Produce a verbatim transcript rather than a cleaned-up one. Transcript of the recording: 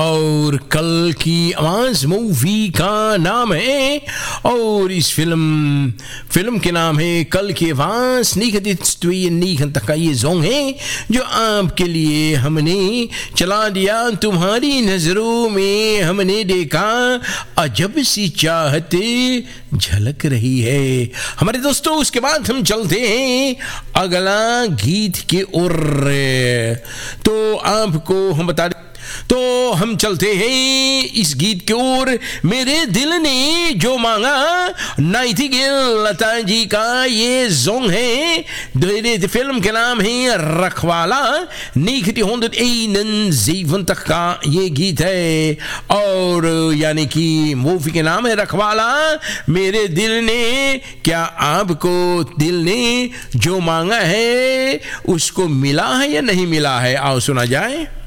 और कल की आवाज मूवी का नाम है और इस फिल्म फिल्म के नाम है कल की आवाज। का ये सॉन्ग है जो आपके लिए हमने चला दिया। तुम्हारी नजरों में हमने देखा अजब सी चाहते झलक रही है। हमारे दोस्तों, उसके बाद हम चलते हैं अगला गीत के ओर। तो आपको हम बता दें, तो हम चलते हैं इस गीत की ओर। मेरे दिल ने जो मांगा, नाइटिंगेल लता जी का ये सॉन्ग है। फिल्म के नाम है रखवाला। नाइनटीन तक का ये गीत है और यानी कि मूवी के नाम है रखवाला। मेरे दिल ने, क्या आपको दिल ने जो मांगा है उसको मिला है या नहीं मिला है? आओ सुना जाए।